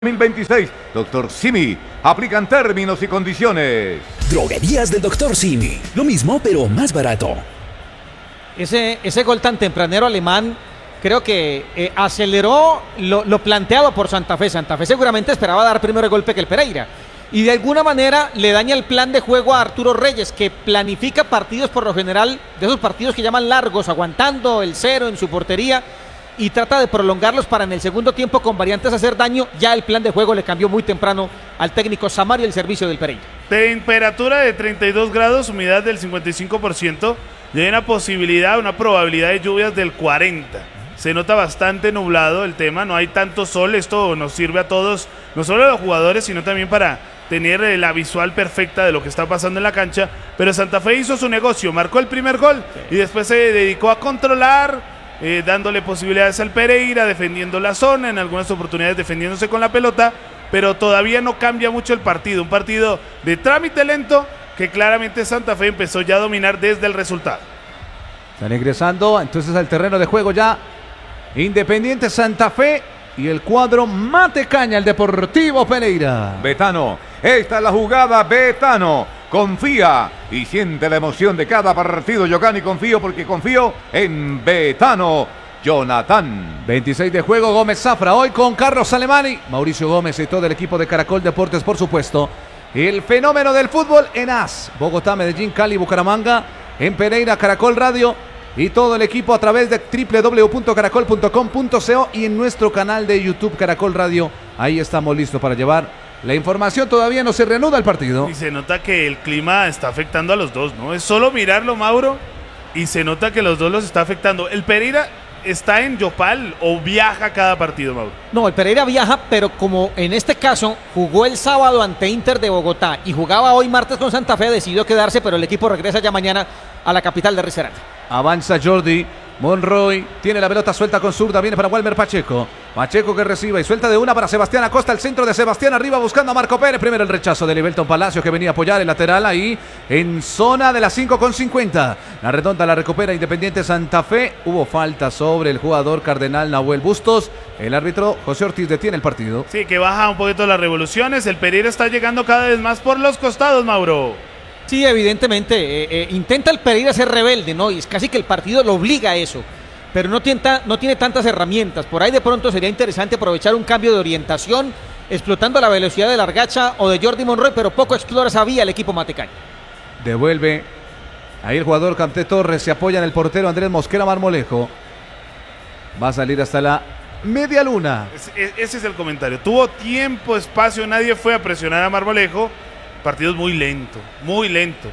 2026. Doctor Simi. Aplican términos y condiciones. Droguerías del Doctor Simi. Lo mismo, pero más barato. Ese gol tan tempranero alemán creo que aceleró lo planteado por Santa Fe. Santa Fe seguramente esperaba dar primero el golpe que el Pereira. Y de alguna manera le daña el plan de juego a Arturo Reyes, que planifica partidos por lo general, de esos partidos que llaman largos, aguantando el cero en su portería, y trata de prolongarlos para en el segundo tiempo con variantes hacer daño. Ya el plan de juego le cambió muy temprano al técnico Samario el servicio del Pereira. Temperatura de 32 grados, humedad del 55%, y hay una posibilidad, una probabilidad de lluvias del 40%. Se nota bastante nublado el tema, no hay tanto sol. Esto nos sirve a todos, no solo a los jugadores, sino también para tener la visual perfecta de lo que está pasando en la cancha. Pero Santa Fe hizo su negocio, marcó el primer gol y después se dedicó a controlar, dándole posibilidades al Pereira, defendiendo la zona, en algunas oportunidades defendiéndose con la pelota, pero todavía no cambia mucho el partido. Un partido de trámite lento que claramente Santa Fe empezó ya a dominar desde el resultado. Están ingresando entonces al terreno de juego ya Independiente Santa Fe y el cuadro Matecaña, el Deportivo Pereira. Betano, esta es la jugada. Betano, confía y siente la emoción de cada partido. Yo gano y confío porque confío en Betano. Jonathan. 26 de juego, Gómez Zafra, hoy con Carlos Alemani, Mauricio Gómez y todo el equipo de Caracol Deportes, por supuesto. El fenómeno del fútbol en AS, Bogotá, Medellín, Cali, Bucaramanga, en Pereira, Caracol Radio y todo el equipo a través de www.caracol.com.co y en nuestro canal de YouTube Caracol Radio. Ahí estamos listos para llevar la información. Todavía no se reanuda el partido. Y se nota que el clima está afectando a los dos, ¿no? Es solo mirarlo, Mauro, y se nota que los dos los está afectando. El Pereira está en Yopal o viaja cada partido, Mauro. No, el Pereira viaja, pero como en este caso jugó el sábado ante Inter de Bogotá y jugaba hoy martes con Santa Fe, decidió quedarse, pero el equipo regresa ya mañana a la capital de Risaralda. Avanza Jordi Monroy, tiene la pelota suelta con zurda, viene para Walmer Pacheco. Pacheco que recibe y suelta de una para Sebastián Acosta, el centro de Sebastián arriba buscando a Marco Pérez. Primero el rechazo de Livelton Palacios que venía a apoyar el lateral ahí en zona de las 5:50. La redonda la recupera Independiente Santa Fe. Hubo falta sobre el jugador cardenal Nahuel Bustos. El árbitro José Ortiz detiene el partido. Sí, que baja un poquito las revoluciones. El Pereira está llegando cada vez más por los costados, Mauro. Sí, evidentemente, intenta el Pereira ser rebelde, ¿no? Y es casi que el partido lo obliga a eso, pero no tiene tantas herramientas. Por ahí de pronto sería interesante aprovechar un cambio de orientación, explotando la velocidad de Largacha o de Jordi Monroy, pero poco explora esa vía el equipo matecaño. Devuelve, ahí el jugador Canté Torres, se apoya en el portero Andrés Mosquera Marmolejo. Va a salir hasta la media luna. Ese es el comentario. Tuvo tiempo, espacio, nadie fue a presionar a Marmolejo. Partido muy lento, muy lento.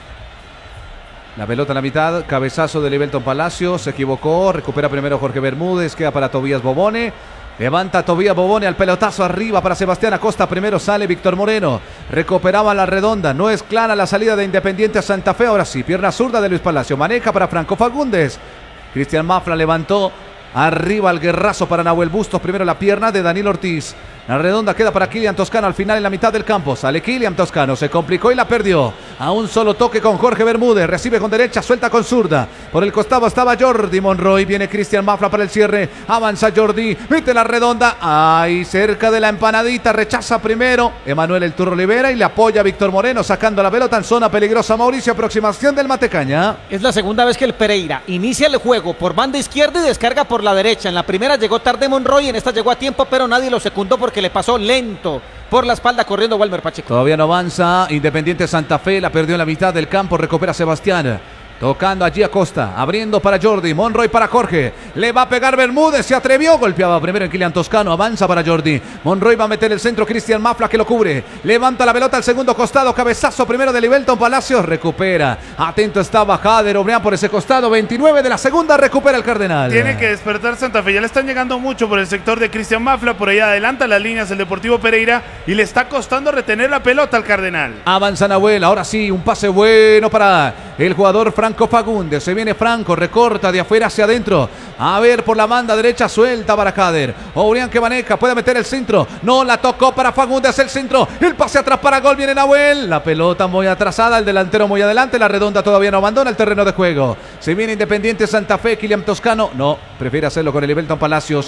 La pelota en la mitad, cabezazo de Livelton Palacios, se equivocó, recupera primero Jorge Bermúdez, queda para Tobías Bobone, levanta Tobías Bobone al pelotazo arriba para Sebastián Acosta, primero sale Víctor Moreno, recuperaba la redonda, no es clara la salida de Independiente Santa Fe, ahora sí, pierna zurda de Luis Palacio, maneja para Franco Fagundes, Cristian Mafra levantó, arriba el guerrazo para Nahuel Bustos, primero la pierna de Daniel Ortiz. La redonda queda para Kylian Toscano al final en la mitad del campo. Sale Kylian Toscano, se complicó y la perdió. A un solo toque con Jorge Bermúdez. Recibe con derecha, suelta con zurda. Por el costado estaba Jordi Monroy. Viene Cristian Mafla para el cierre. Avanza Jordi, mete la redonda. Ahí cerca de la empanadita. Rechaza primero Emanuel El Turro Olivera y le apoya a Víctor Moreno sacando la pelota en zona peligrosa. Mauricio, aproximación del Matecaña. Es la segunda vez que el Pereira inicia el juego por banda izquierda y descarga por la derecha. En la primera llegó tarde Monroy, en esta llegó a tiempo, pero nadie lo secundó porque le pasó lento por la espalda corriendo Walmer Pacheco. Todavía no avanza Independiente Santa Fe, la perdió en la mitad del campo, recupera Sebastián. Tocando allí Acosta, abriendo para Jordi, Monroy para Jorge, le va a pegar Bermúdez, se atrevió, golpeaba primero en Kylian Toscano, avanza para Jordi, Monroy va a meter el centro, Cristian Mafla que lo cubre, levanta la pelota al segundo costado, cabezazo primero de Livelton Palacios, recupera, atento estaba Jader Obreán por ese costado, 29 de la segunda, recupera el Cardenal. Tiene que despertar Santa Fe, ya le están llegando mucho por el sector de Cristian Mafla, por ahí adelanta las líneas el Deportivo Pereira y le está costando retener la pelota al Cardenal. Avanza Nahuel, ahora sí, un pase bueno para el jugador Franco Fagundes, se viene Franco, recorta de afuera hacia adentro, a ver por la banda derecha, suelta para Jader, Obrián que maneja, puede meter el centro, no la tocó para Fagundes, el centro, el pase atrás para gol, viene Nahuel, la pelota muy atrasada, el delantero muy adelante, la redonda todavía no abandona el terreno de juego, se viene Independiente Santa Fe, Kylian Toscano, no, prefiere hacerlo con el Livelton Palacios,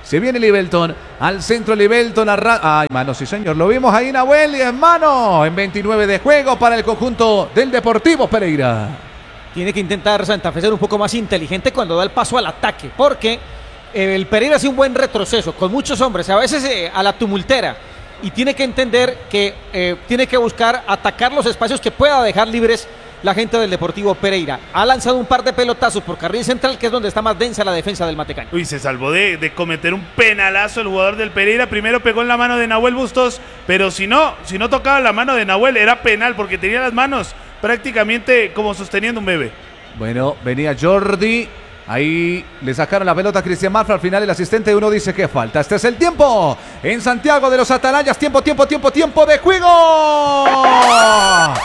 Se viene Libelton, al centro Libelton, ay, mano, sí señor, lo vimos ahí Nahuel y es mano, en 29 de juego para el conjunto del Deportivo Pereira. Tiene que intentar Santa Fe ser un poco más inteligente cuando da el paso al ataque, porque el Pereira hace un buen retroceso, con muchos hombres, a veces a la tumultera, y tiene que entender que tiene que buscar atacar los espacios que pueda dejar libres la gente del Deportivo Pereira. Ha lanzado un par de pelotazos por carril central, que es donde está más densa la defensa del Matecaño. Uy, se salvó de cometer un penalazo el jugador del Pereira. Primero pegó en la mano de Nahuel Bustos, pero si no tocaba la mano de Nahuel era penal, porque tenía las manos prácticamente como sosteniendo un bebé. Bueno, venía Jordi. Ahí le sacaron la pelota a Cristian Mafra. Al final el asistente de uno dice que falta. Este es el tiempo en Santiago de los Atalayas. Tiempo de juego.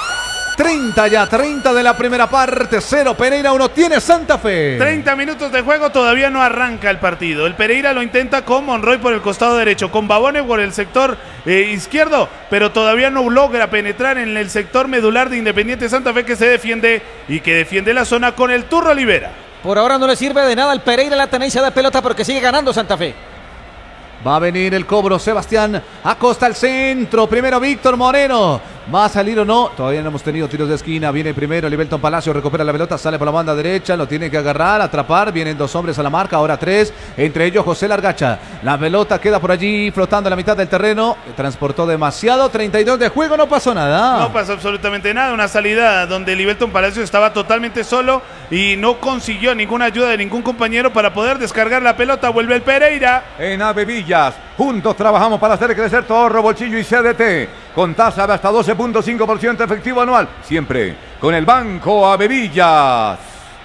30 de la primera parte, 0 Pereira, 1 tiene Santa Fe. 30 minutos de juego, todavía no arranca el partido. El Pereira lo intenta con Monroy por el costado derecho, con Babone por el sector izquierdo, pero todavía no logra penetrar en el sector medular de Independiente Santa Fe, que se defiende y que defiende la zona con el Turro Olivera. Por ahora no le sirve de nada al Pereira la tenencia de pelota, porque sigue ganando Santa Fe. Va a venir el cobro, Sebastián Acosta al centro, primero Víctor Moreno, ¿va a salir o no? Todavía no hemos tenido tiros de esquina, viene primero Libelton Palacio, recupera la pelota, sale por la banda derecha, lo tiene que agarrar, atrapar, vienen 2 hombres a la marca, ahora 3, entre ellos José Largacha, la pelota queda por allí flotando a la mitad del terreno, transportó demasiado, 32 de juego, no pasó nada. No pasó absolutamente nada, una salida donde Libelton Palacio estaba totalmente solo y no consiguió ninguna ayuda de ningún compañero para poder descargar la pelota. Vuelve el Pereira. En Avevillas, juntos trabajamos para hacer crecer tu ahorro, bolsillo y CDT, con tasa de hasta 12.5% efectivo anual, siempre con el Banco Avevillas.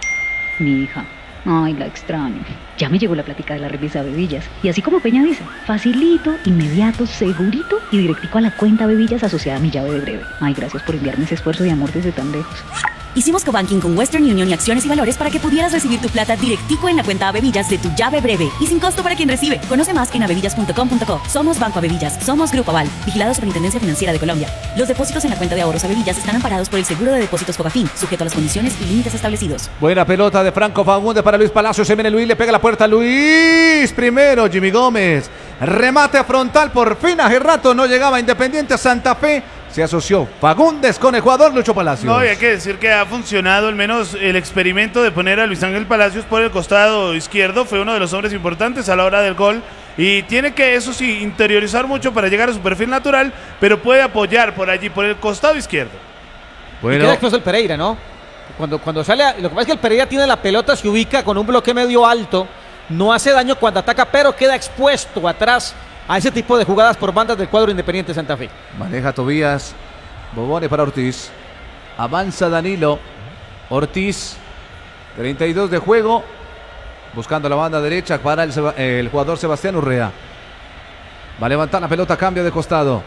Mi hija, ay, la extraño. Ya me llegó la plática de la remesa Avevillas. Y así como Peña dice, facilito, inmediato, segurito y directico a la cuenta Avevillas asociada a mi llave de breve. Ay, gracias por enviarme ese esfuerzo de amor desde tan lejos. Hicimos cobanking con Western Union y Acciones y Valores para que pudieras recibir tu plata directico en la cuenta Avevillas de tu llave breve y sin costo para quien recibe. Conoce más en avevillas.com.co. Somos Banco Avevillas, somos Grupo Aval, vigilado Superintendencia Financiera de Colombia. Los depósitos en la cuenta de ahorros Avevillas están amparados por el Seguro de Depósitos Fogafín, sujeto a las condiciones y límites establecidos. Buena pelota de Franco Fagundes para Luis Palacio, se viene Luis, le pega la puerta a Luis, primero Jimmy Gómez, remate frontal, por fin hace rato no llegaba Independiente Santa Fe. Se asoció Fagundes con el jugador Lucho Palacios. No, y hay que decir que ha funcionado al menos el experimento de poner a Luis Ángel Palacios por el costado izquierdo. Fue uno de los hombres importantes a la hora del gol. Y tiene que, eso sí, interiorizar mucho para llegar a su perfil natural, pero puede apoyar por allí, por el costado izquierdo. Bueno. Y queda expuesto el Pereira, ¿no? Cuando sale, lo que pasa es que el Pereira tiene la pelota, se ubica con un bloque medio alto, no hace daño cuando ataca, pero queda expuesto atrás a ese tipo de jugadas por bandas del cuadro Independiente Santa Fe. Maneja Tobías, Bobone para Ortiz, avanza Danilo, Ortiz, 32 de juego, buscando la banda derecha para el jugador Sebastián Urrea. Va a levantar la pelota, cambio de costado,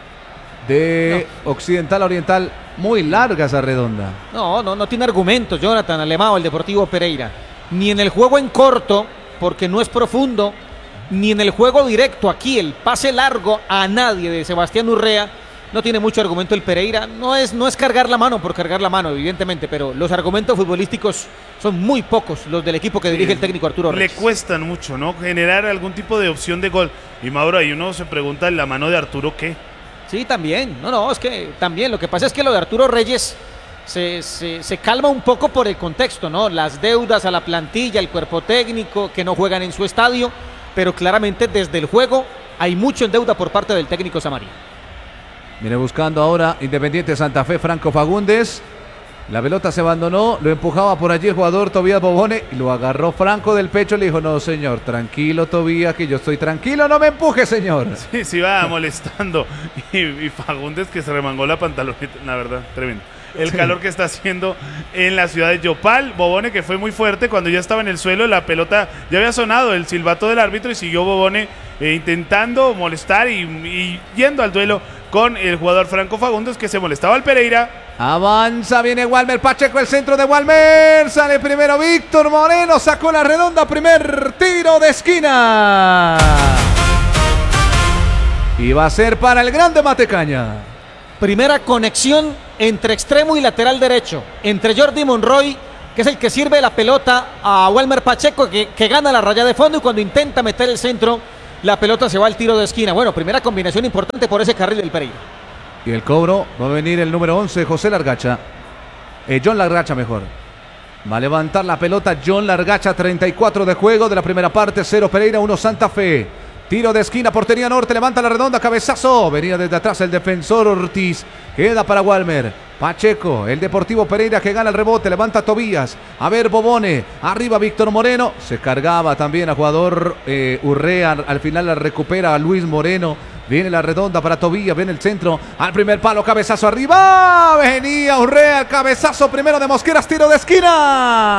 de occidental a oriental, muy larga esa redonda. No tiene argumentos, Jonathan Alemão, el Deportivo Pereira, ni en el juego en corto, porque no es profundo, ni en el juego directo. Aquí el pase largo a nadie de Sebastián Urrea, no tiene mucho argumento el Pereira. No es cargar la mano por cargar la mano, evidentemente, pero los argumentos futbolísticos son muy pocos los del equipo que dirige el técnico Arturo Reyes. Le cuestan mucho, ¿no? Generar algún tipo de opción de gol. Y Mauro, ahí uno se pregunta, ¿la mano de Arturo qué? Sí, también. No, es que también. Lo que pasa es que lo de Arturo Reyes se calma un poco por el contexto, ¿no? Las deudas a la plantilla, el cuerpo técnico, que no juegan en su estadio, pero claramente desde el juego hay mucho en deuda por parte del técnico Samarí. Viene buscando ahora Independiente Santa Fe, Franco Fagundes. La pelota se abandonó, lo empujaba por allí el jugador Tobías Bobone y lo agarró Franco del pecho. Le dijo, no señor, tranquilo Tobías, que yo estoy tranquilo, no me empuje señor. Sí, va molestando. Y Fagundes que se remangó la pantaloneta, la verdad, tremendo. El calor que está haciendo en la ciudad de Yopal. Bobone que fue muy fuerte cuando ya estaba en el suelo, la pelota ya había sonado el silbato del árbitro y siguió Bobone intentando molestar y yendo al duelo con el jugador Franco Fagundes, que se molestaba al Pereira. Avanza, viene Walmer Pacheco, el centro de Walmer, sale primero Víctor Moreno, sacó la redonda, primer tiro de esquina. Y va a ser para el grande Matecaña. Primera conexión entre extremo y lateral derecho, entre Jordi Monroy que es el que sirve la pelota a Walmer Pacheco, que gana la raya de fondo y cuando intenta meter el centro, la pelota se va al tiro de esquina. Bueno, primera combinación importante por ese carril del Pereira. Y el cobro va a venir el número 11, José Largacha. John Largacha mejor. Va a levantar la pelota John Largacha, 34 de juego de la primera parte, 0 Pereira, 1 Santa Fe. Tiro de esquina, portería norte, levanta la redonda, cabezazo. Venía desde atrás el defensor Ortiz. Queda para Walmer. Pacheco, el Deportivo Pereira que gana el rebote, levanta Tobías. A ver, Bobone. Arriba Víctor Moreno. Se cargaba también a jugador Urrea. Al final la recupera a Luis Moreno. Viene la redonda para Tobías, viene el centro. Al primer palo, cabezazo arriba. Venía Urrea, cabezazo primero de Mosqueras, tiro de esquina.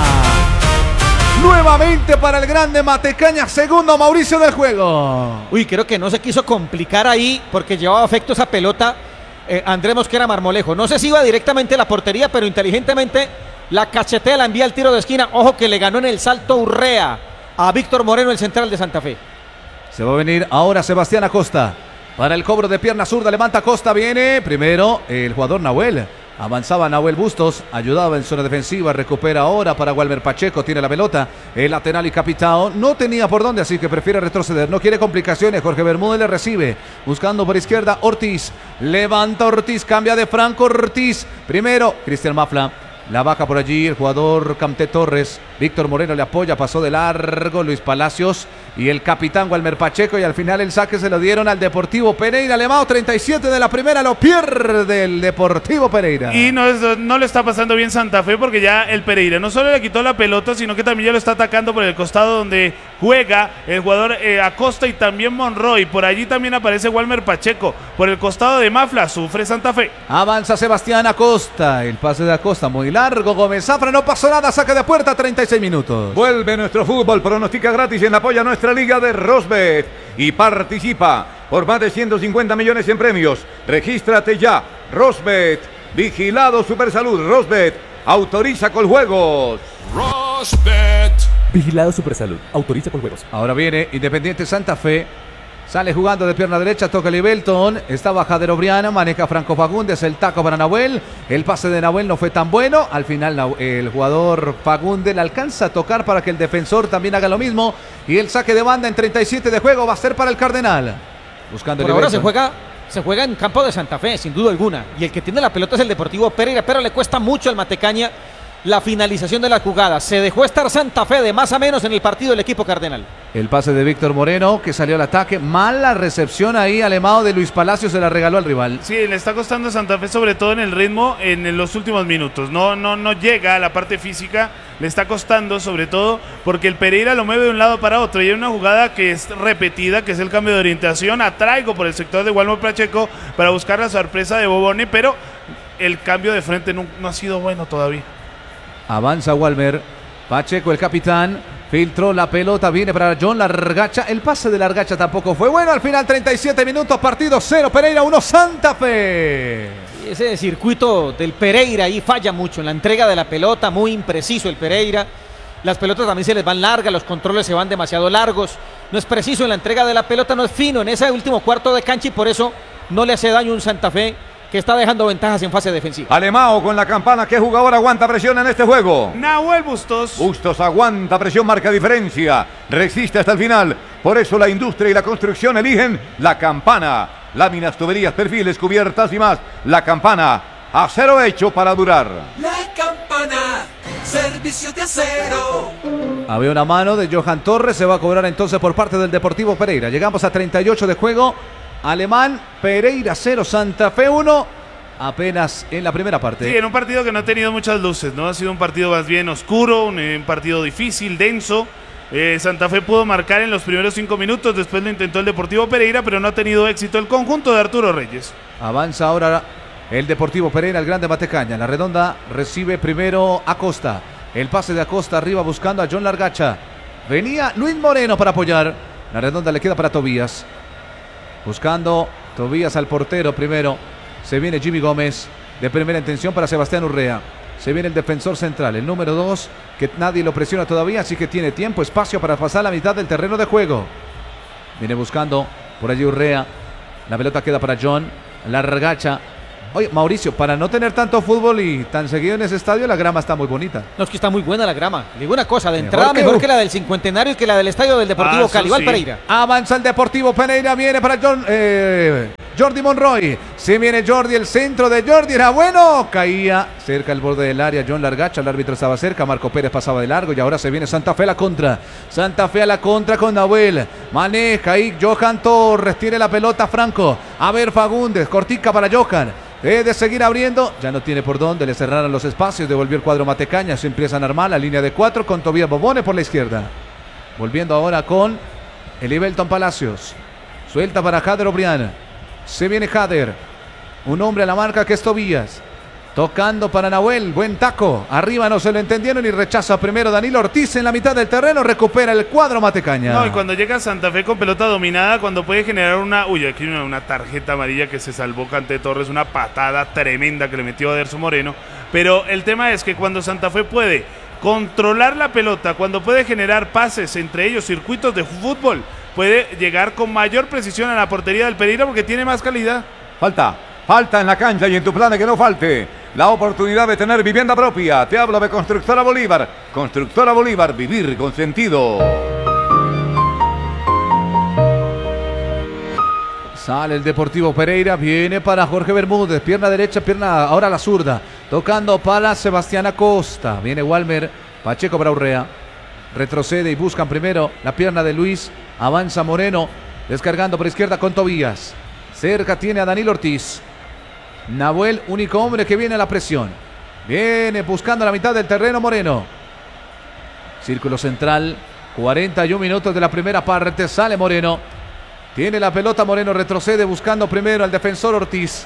Nuevamente para el grande Matecaña, segundo Mauricio del juego. Uy, creo que no se quiso complicar ahí porque llevaba efecto esa pelota Andrés Mosquera Marmolejo. No sé si iba directamente a la portería, pero inteligentemente la cachetea, la envía al tiro de esquina. Ojo que le ganó en el salto Urrea a Víctor Moreno, el central de Santa Fe. Se va a venir ahora Sebastián Acosta. Para el cobro de pierna zurda, levanta Acosta, viene primero el jugador Nahuel. Avanzaba Nahuel Bustos, ayudaba en zona defensiva, recupera ahora para Walmer Pacheco, tiene la pelota, el lateral y capitán, no tenía por dónde, así que prefiere retroceder, no quiere complicaciones, Jorge Bermúdez le recibe, buscando por izquierda Ortiz, levanta Ortiz, cambia de Franco Ortiz, primero Cristian Mafla, la baja por allí el jugador Camté Torres, Víctor Moreno le apoya, pasó de largo Luis Palacios y el capitán Walmer Pacheco y al final el saque se lo dieron al Deportivo Pereira. Alemão 37 de la primera, lo pierde el Deportivo Pereira. Y no le está pasando bien Santa Fe porque ya el Pereira no solo le quitó la pelota, sino que también ya lo está atacando por el costado donde juega el jugador Acosta y también Monroy. Por allí también aparece Walmer Pacheco. Por el costado de Mafla sufre Santa Fe. Avanza Sebastián Acosta, el pase de Acosta muy largo, Gómez Zafra, no pasó nada, saque de puerta, 36 minutos. Vuelve nuestro fútbol, pronostica gratis en apoyo a nuestra liga de Rosbet y participa por más de 150 millones en premios. Regístrate ya, Rosbet, vigilado Supersalud, Rosbet, autoriza con juegos. Rosbet. Vigilado Supersalud. Autoriza con juegos. Ahora viene Independiente Santa Fe. Sale jugando de pierna derecha, toca Libelton, está Bajadero Briana, maneja Franco Fagundes, el taco para Nahuel, el pase de Nahuel no fue tan bueno, al final el jugador Fagundes le alcanza a tocar para que el defensor también haga lo mismo, y el saque de banda en 37 de juego va a ser para el Cardenal. Buscando por ahora se juega en campo de Santa Fe, sin duda alguna, y el que tiene la pelota es el Deportivo Pereira, pero le cuesta mucho al Matecaña la finalización de la jugada. Se dejó estar Santa Fe de más a menos en el partido del equipo cardenal. El pase de Víctor Moreno que salió al ataque. Mala recepción ahí, Alemão de Luis Palacios se la regaló al rival. Sí, le está costando a Santa Fe sobre todo en el ritmo en los últimos minutos. No llega a la parte física. Le está costando sobre todo porque el Pereira lo mueve de un lado para otro. Y hay una jugada que es repetida, que es el cambio de orientación. Atraigo por el sector de Walmer Pacheco para buscar la sorpresa de Bobone, pero el cambio de frente no ha sido bueno todavía. Avanza Walmer Pacheco, el capitán, filtró la pelota, viene para John Largacha, el pase de Largacha tampoco fue bueno, al final 37 minutos, partido 0, Pereira 1, Santa Fe. Ese circuito del Pereira ahí falla mucho en la entrega de la pelota, muy impreciso el Pereira, las pelotas también se les van largas, los controles se van demasiado largos, no es preciso en la entrega de la pelota, no es fino en ese último cuarto de cancha y por eso no le hace daño un Santa Fe que está dejando ventajas en fase defensiva. Alemão con la campana, ¿qué jugador aguanta presión en este juego? Nahuel Bustos. Bustos aguanta presión, marca diferencia, resiste hasta el final. Por eso la industria y la construcción eligen la campana. Láminas, tuberías, perfiles, cubiertas y más. La campana, acero hecho para durar. La campana, servicio de acero. Había una mano de Johan Torres, se va a cobrar entonces por parte del Deportivo Pereira. Llegamos a 38 de juego. Alemán, Pereira 0, Santa Fe 1, apenas en la primera parte. Sí, en un partido que no ha tenido muchas luces, ¿no? Ha sido un partido más bien oscuro, un partido difícil, denso. Santa Fe pudo marcar en los primeros 5 minutos, después lo intentó el Deportivo Pereira, pero no ha tenido éxito el conjunto de Arturo Reyes. Avanza ahora el Deportivo Pereira, el grande Matecaña. La redonda recibe primero Acosta. El pase de Acosta arriba buscando a John Largacha. Venía Luis Moreno para apoyar. La redonda le queda para Tobías. Buscando Tobías al portero primero. Se viene Jimmy Gómez de primera intención para Sebastián Urrea. Se viene el defensor central, el número 2, que nadie lo presiona todavía, así que tiene tiempo, espacio para pasar la mitad del terreno de juego. Viene buscando por allí Urrea. La pelota queda para John Largacha. Oye, Mauricio, para no tener tanto fútbol y tan seguido en ese estadio, la grama está muy bonita. No, es que está muy buena la grama. Le digo una cosa, de Mejor entrada que- mejor que la del Cincuentenario y que la del estadio del Deportivo eso Cali. Igual sí. Pereira. Avanza el Deportivo Pereira, viene para Jordi Monroy. Se viene Jordi, el centro de Jordi era bueno. Caía cerca al borde del área John Largacha, el árbitro estaba cerca, Marco Pérez pasaba de largo y ahora se viene Santa Fe a la contra. Santa Fe a la contra con Nahuel. Maneja ahí Johan Torres, tiene la pelota Franco. A ver Fagundes, cortica para Johan. Debe seguir abriendo, ya no tiene por dónde, le cerraron los espacios, devolvió el cuadro Matecaña, se empiezan a armar la línea de 4 con Tobías Bobone por la izquierda. Volviendo ahora con Elivelton Palacios. Suelta para Jader Obrián. Se viene Jader. Un hombre a la marca que es Tobías. Tocando para Nahuel. Buen taco. Arriba no se lo entendieron y rechaza primero Danilo Ortiz en la mitad del terreno. Recupera el cuadro Matecaña. No, y cuando llega Santa Fe con pelota dominada, cuando puede generar aquí una tarjeta amarilla que se salvó Cante Torres, una patada tremenda que le metió a Derso Moreno. Pero el tema es que cuando Santa Fe puede controlar la pelota, cuando puede generar pases, entre ellos circuitos de fútbol, puede llegar con mayor precisión a la portería del Pereira porque tiene más calidad. Falta en la cancha y en tu plan de que no falte la oportunidad de tener vivienda propia. Te hablo de Constructora Bolívar. Constructora Bolívar, vivir con sentido. Sale el Deportivo Pereira, viene para Jorge Bermúdez, pierna derecha, pierna ahora la zurda, tocando para Sebastián Acosta, viene Walmer, Pacheco para Urrea, retrocede y buscan primero la pierna de Luis, avanza Moreno, descargando por izquierda con Tobías, cerca tiene a Danilo Ortiz, Nahuel, único hombre que viene a la presión, viene buscando la mitad del terreno Moreno, círculo central, 41 minutos de la primera parte, sale Moreno. Tiene la pelota Moreno, retrocede buscando primero al defensor Ortiz.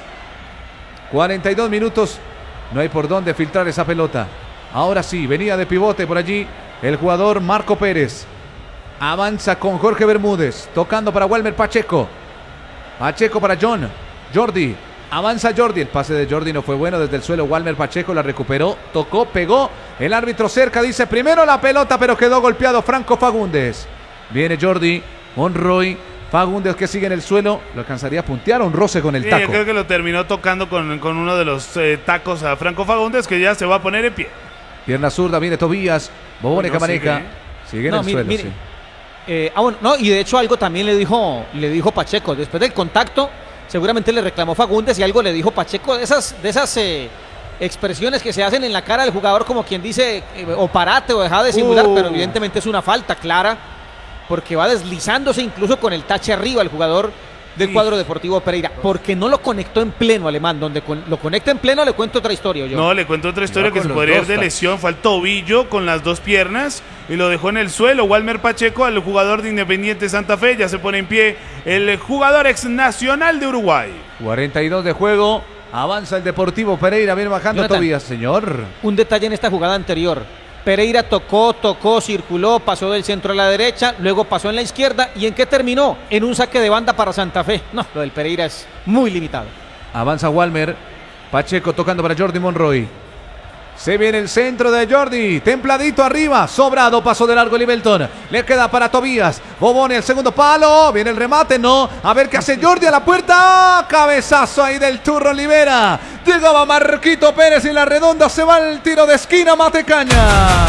42 minutos, no hay por dónde filtrar esa pelota. Ahora sí, venía de pivote por allí el jugador Marco Pérez. Avanza con Jorge Bermúdez, tocando para Walmer Pacheco. Pacheco para Jordi. Avanza Jordi, el pase de Jordi no fue bueno desde el suelo. Walmer Pacheco la recuperó, tocó, pegó. El árbitro cerca dice primero la pelota, pero quedó golpeado Franco Fagundes. Viene Jordi, Monroy. Fagundes que sigue en el suelo, lo alcanzaría a puntear, un roce con el taco. Yo creo que lo terminó tocando con uno de los tacos a Franco Fagundes, que ya se va a poner en pie. Pierna zurda, viene Tobías, Bobone Bueno, Camaneca. Sigue en el suelo, mire. sí. Bueno, no, y de hecho algo también le dijo Pacheco. Después del contacto, seguramente le reclamó Fagundes y algo le dijo Pacheco de esas expresiones que se hacen en la cara del jugador, como quien dice, o parate o deja de simular, pero evidentemente es una falta clara. Porque va deslizándose incluso con el tache arriba el jugador del cuadro Deportivo Pereira. Porque no lo conectó en pleno, Alemán. Donde lo conecta en pleno le cuento otra historia. No, le cuento otra historia que se podría ir de lesión. Fue al tobillo con las dos piernas y lo dejó en el suelo. Walmer Pacheco, al jugador de Independiente Santa Fe. Ya se pone en pie el jugador ex nacional de Uruguay. 42 de juego. Avanza el Deportivo Pereira. Viene bajando Jonathan, Tobías, señor. Un detalle en esta jugada anterior. Pereira tocó, circuló, pasó del centro a la derecha, luego pasó en la izquierda. ¿Y en qué terminó? En un saque de banda para Santa Fe. No, lo del Pereira es muy limitado. Avanza Walmer. Pacheco tocando para Jordi Monroy. Se viene el centro de Jordi. Templadito arriba. Sobrado. Paso de largo Elivelton. Le queda para Tobías. Bobone el segundo palo. Viene el remate. No. A ver qué hace Jordi a la puerta. Cabezazo ahí del Turro Olivera. Llegaba Marquito Pérez y la redonda se va el tiro de esquina Matecaña.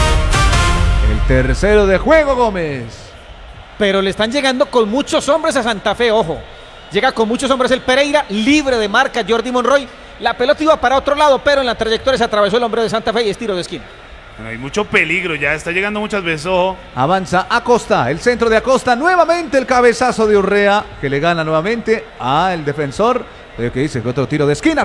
El tercero de juego Gómez. Pero le están llegando con muchos hombres a Santa Fe, ojo. Llega con muchos hombres el Pereira, libre de marca Jordi Monroy. La pelota iba para otro lado, pero en la trayectoria se atravesó el hombre de Santa Fe y es tiro de esquina. Bueno, hay mucho peligro, ya está llegando muchas veces, ojo. Avanza Acosta, el centro de Acosta, nuevamente el cabezazo de Urrea, que le gana nuevamente al defensor. Que dice que otro tiro de esquina.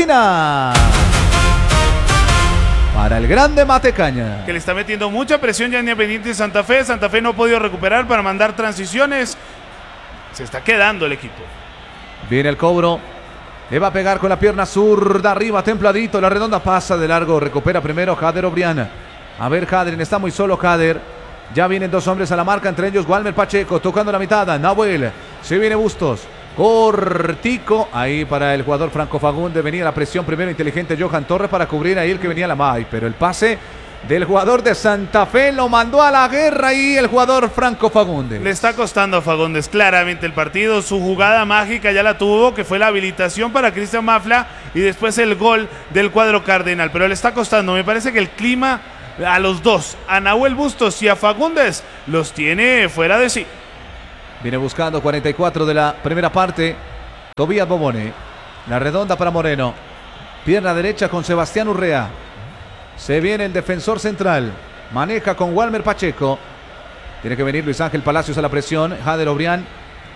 Para el grande Matecaña. Que le está metiendo mucha presión ya Independiente Santa Fe. Santa Fe no ha podido recuperar para mandar transiciones. Se está quedando el equipo. Viene el cobro. Le va a pegar con la pierna zurda arriba, templadito. La redonda pasa de largo. Recupera primero Jader Obrián. A ver, Jader, está muy solo Jader. Ya vienen dos hombres a la marca, entre ellos Walmer Pacheco, tocando la mitad. Nahuel. Se viene Bustos. Cortico. Ahí para el jugador Franco Fagundes. Venía la presión primero inteligente Johan Torres para cubrir ahí el que venía la MAI. Pero el pase del jugador de Santa Fe, lo mandó a la guerra y el jugador Franco Fagundes. Le está costando a Fagundes claramente el partido. Su jugada mágica ya la tuvo, que fue la habilitación para Cristian Mafla y después el gol del cuadro cardenal. Pero le está costando. Me parece que el clima a los dos, a Nahuel Bustos y a Fagundes, los tiene fuera de sí. Viene buscando 44 de la primera parte. Tobías Bobone. La redonda para Moreno. Pierna derecha con Sebastián Urrea. Se viene el defensor central. Maneja con Walmer Pacheco. Tiene que venir Luis Ángel Palacios a la presión. Jader Obrián.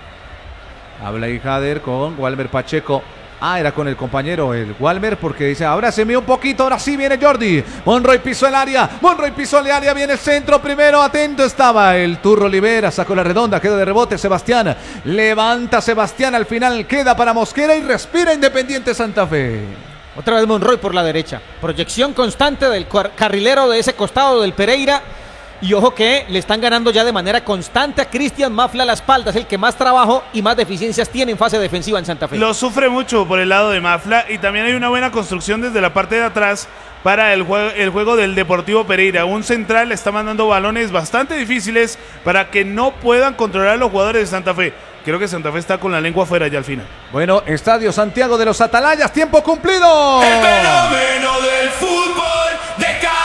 Habla ahí Jader con Walmer Pacheco. Era con el compañero, el Walmer, porque dice, ahora se me un poquito, ahora sí viene Jordi. Monroy pisó el área, viene el centro primero, atento estaba el Turro Olivera, sacó la redonda, queda de rebote Sebastián. Levanta Sebastián, al final queda para Mosquera y respira Independiente Santa Fe. Otra vez Monroy por la derecha. Proyección constante del carrilero de ese costado del Pereira. Y ojo que le están ganando ya de manera constante a Cristian Mafla a la espalda. Es el que más trabajo y más deficiencias tiene en fase defensiva en Santa Fe. Lo sufre mucho por el lado de Mafla y también hay una buena construcción desde la parte de atrás para el juego del Deportivo Pereira. Un central le está mandando balones bastante difíciles para que no puedan controlar los jugadores de Santa Fe. Creo que Santa Fe está con la lengua afuera ya al final. Bueno, Estadio Santiago de los Atalayas, tiempo cumplido. El fenómeno del fútbol de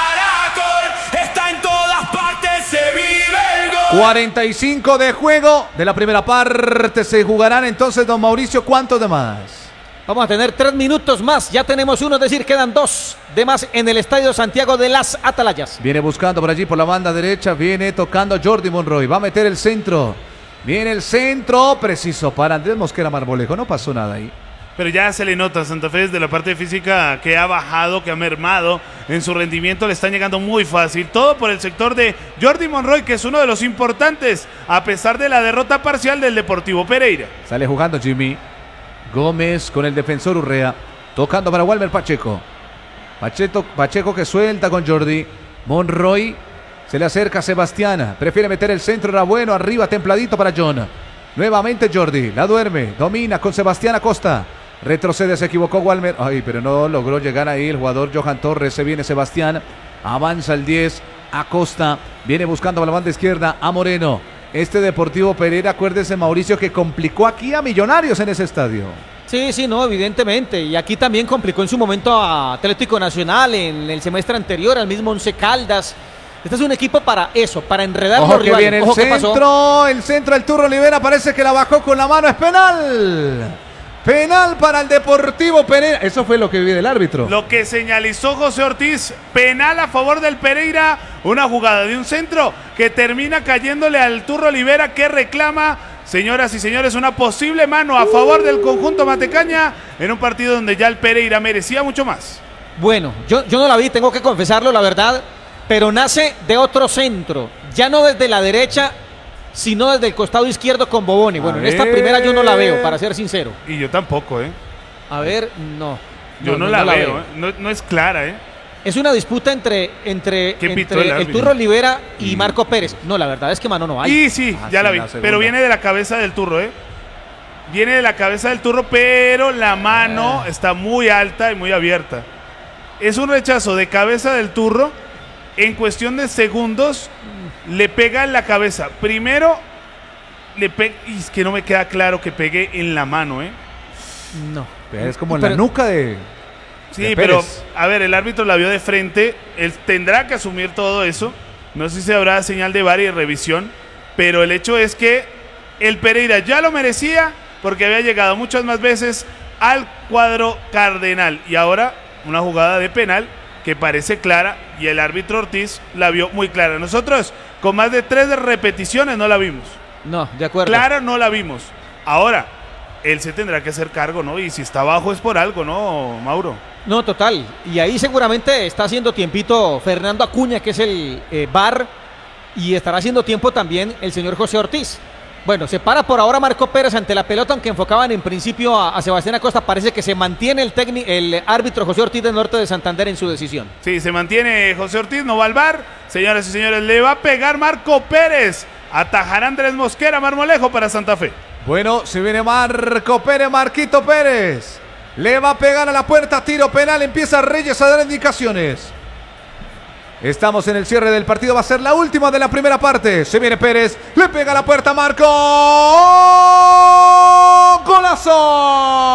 Caracol está en todas partes, se vive el gol. 45 de juego de la primera parte. Se jugarán entonces, don Mauricio, ¿cuántos de más? Vamos a tener 3 minutos más. Ya tenemos uno, es decir, quedan 2 de más en el Estadio Santiago de las Atalayas. Viene buscando por allí por la banda derecha. Viene tocando Jordi Monroy. Va a meter el centro. Viene el centro preciso para Andrés Mosquera Marmolejo. No pasó nada ahí. Pero ya se le nota a Santa Fe desde la parte física que ha bajado, que ha mermado en su rendimiento. Le están llegando muy fácil. Todo por el sector de Jordi Monroy, que es uno de los importantes, a pesar de la derrota parcial del Deportivo Pereira. Sale jugando Jimmy Gómez con el defensor Urrea. Tocando para Walmer Pacheco. Pacheco que suelta con Jordi. Monroy. Se le acerca a Sebastián. Prefiere meter el centro. Era bueno. Arriba templadito para John. Nuevamente Jordi. La duerme. Domina con Sebastián Acosta. Retrocede. Se equivocó Walmer. Pero no logró llegar ahí el jugador Johan Torres. Se viene Sebastián. Avanza el 10. Acosta. Viene buscando a la banda izquierda a Moreno. Este Deportivo Pereira, acuérdese Mauricio, que complicó aquí a Millonarios en ese estadio. Sí, no, evidentemente. Y aquí también complicó en su momento a Atlético Nacional en el semestre anterior, al mismo Once Caldas. Este es un equipo para eso, para enredar Ojo los que rivales. Viene el centro del Turro Olivera, parece que la bajó con la mano, es penal. Penal para el Deportivo Pereira. Eso fue lo que vi del árbitro. Lo que señalizó José Ortiz, penal a favor del Pereira. Una jugada de un centro que termina cayéndole al Turro Olivera, que reclama, señoras y señores, una posible mano a favor del conjunto matecaña en un partido donde ya el Pereira merecía mucho más. Bueno, yo no la vi, tengo que confesarlo, la verdad, pero nace de otro centro, ya no desde la derecha, sino desde el costado izquierdo con Bobone. Bueno, en esta primera yo no la veo, para ser sincero. Y yo tampoco, A ver, no. Yo no la veo. No es clara, Es una disputa entre el Turro Olivera y Marco Pérez. No, la verdad es que mano no hay. Y sí, ya la vi. Pero viene de la cabeza del Turro, Viene de la cabeza del Turro, pero la mano está muy alta y muy abierta. Es un rechazo de cabeza del Turro. En cuestión de segundos, le pega en la cabeza. Primero, le pega. Y es que no me queda claro que pegue en la mano, No. Es como en la nuca de. Sí, pero a ver, el árbitro la vio de frente. Él tendrá que asumir todo eso. No sé si habrá señal de VAR y revisión. Pero el hecho es que el Pereira ya lo merecía, porque había llegado muchas más veces al cuadro cardenal. Y ahora una jugada de penal que parece clara, y el árbitro Ortiz la vio muy clara. Nosotros con más de 3 repeticiones no la vimos. No, de acuerdo. Clara no la vimos. Ahora, él se tendrá que hacer cargo, ¿no? Y si está abajo es por algo, ¿no, Mauro? No, total. Y ahí seguramente está haciendo tiempito Fernando Acuña, que es el VAR, y estará haciendo tiempo también el señor José Ortiz. Bueno, se para por ahora Marco Pérez ante la pelota, aunque enfocaban en principio a Sebastián Acosta. Parece que se mantiene el árbitro José Ortiz del Norte de Santander en su decisión. Sí, se mantiene José Ortiz, no va al VAR. Señoras y señores, le va a pegar Marco Pérez. Atajará Andrés Mosquera Marmolejo para Santa Fe. Bueno, se viene Marco Pérez, Marquito Pérez. Le va a pegar a la puerta, tiro penal, empieza Reyes a dar indicaciones. Estamos en el cierre del partido. Va a ser la última de la primera parte. Se viene Pérez. Le pega a la puerta Marco. ¡Golazo!